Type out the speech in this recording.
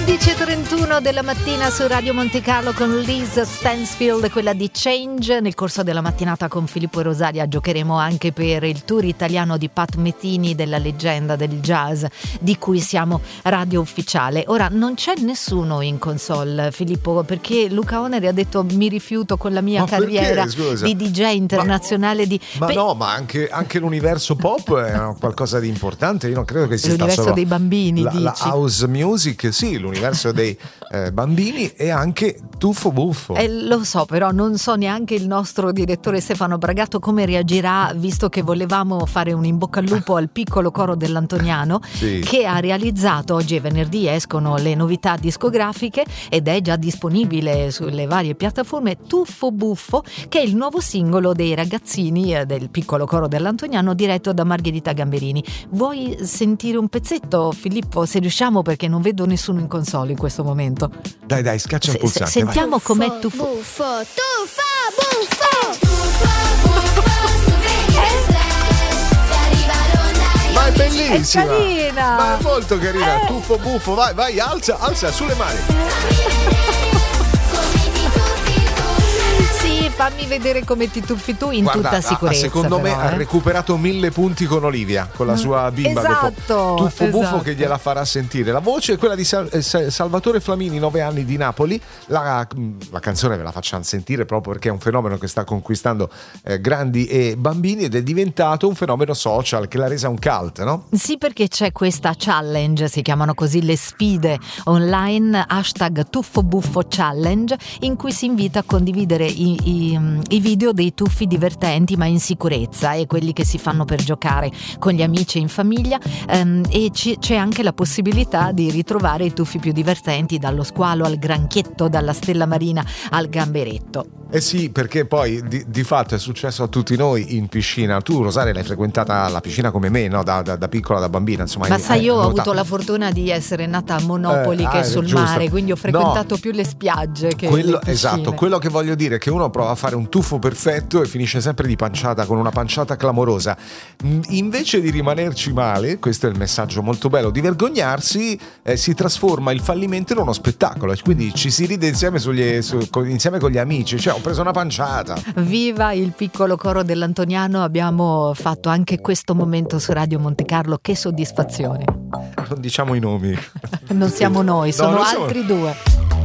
11:31 della mattina su Radio Monte Carlo con Liz Stansfield, quella di Change. Nel corso della mattinata con Filippo e Rosaria giocheremo anche per il tour italiano di Pat Metheny, della leggenda del jazz di cui siamo radio ufficiale. Ora non c'è nessuno in console, Filippo, perché Luca Oneri ha detto mi rifiuto con la mia carriera di DJ internazionale ma anche l'universo pop è qualcosa di importante. Io non credo che sia l'universo solo dei bambini, la house music, sì, l'universo dei bambini e anche tuffo buffo. Lo so, però non so neanche il nostro direttore Stefano Bragato come reagirà, visto che volevamo fare un in bocca al lupo al piccolo coro dell'Antoniano, sì, che ha realizzato, oggi è venerdì, escono le novità discografiche ed è già disponibile sulle varie piattaforme Tuffo Buffo, che è il nuovo singolo dei ragazzini del piccolo coro dell'Antoniano diretto da Margherita Gamberini. Vuoi sentire un pezzetto, Filippo, se riusciamo, perché non vedo nessuno in console in questo momento? Dai, scaccia il pulsante. Sentiamo vai. com'è Tuffo Buffo, Ma è bellissima, è carina, ma è molto carina. Tuffo buffo, vai, alza sulle mani. Sì, fammi vedere come ti tuffi tu in tutta sicurezza. Secondo me ha recuperato 1000 punti con Olivia, con la sua bimba. Esatto, Tuffo buffo che gliela farà sentire. La voce è quella di Salvatore Flamini, 9 anni, di Napoli. La canzone ve la facciamo sentire proprio perché è un fenomeno che sta conquistando grandi e bambini ed è diventato un fenomeno social che l'ha resa un cult, no? Sì, perché c'è questa challenge, si chiamano così le sfide online, #TuffoBuffo Challenge, in cui si invita a condividere i video dei tuffi divertenti ma in sicurezza, e quelli che si fanno per giocare con gli amici e in famiglia, e c'è anche la possibilità di ritrovare i tuffi più divertenti, dallo squalo al granchietto, dalla stella marina al gamberetto. Eh sì, perché poi di fatto è successo a tutti noi in piscina. Tu, Rosaria, l'hai frequentata la piscina come me, no? Da piccola, da bambina, insomma. Ma sai, io ho avuto la fortuna di essere nata a Monopoli, che è sul mare, quindi ho frequentato più le spiagge che le piscine. Esatto, quello che voglio dire è che uno prova a fare un tuffo perfetto e finisce sempre di panciata, con una panciata clamorosa. Invece di rimanerci male, questo è il messaggio molto bello, di vergognarsi, si trasforma il fallimento in uno spettacolo, quindi ci si ride insieme insieme con gli amici. Cioè, ho preso una panciata. Viva il piccolo coro dell'Antoniano, abbiamo fatto anche questo momento su Radio Monte Carlo, che soddisfazione. Non diciamo i nomi. Non siamo noi, sono altri due.